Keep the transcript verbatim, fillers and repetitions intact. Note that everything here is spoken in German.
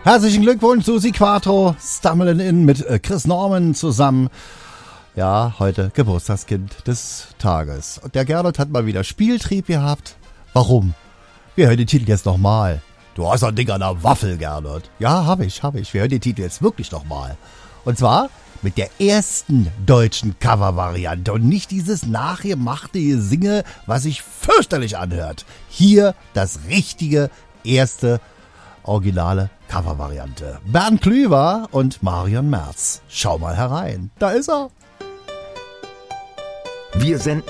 Herzlichen Glückwunsch, Susi Quattro, Stumbling In mit Chris Norman zusammen. Ja, heute Geburtstagskind des Tages. Und der Gernot hat mal wieder Spieltrieb gehabt. Warum? Wir hören den Titel jetzt nochmal. Du hast ein Ding an der Waffel, Gernot. Ja, hab ich, hab ich. Wir hören den Titel jetzt wirklich nochmal. Und zwar mit der ersten deutschen Covervariante und nicht dieses nachgemachte Gesinge, was sich fürchterlich anhört. Hier das richtige, erste, originale Covervariante. Bernd Klüver und Marion Merz. Schau mal herein. Da ist er. Wir senden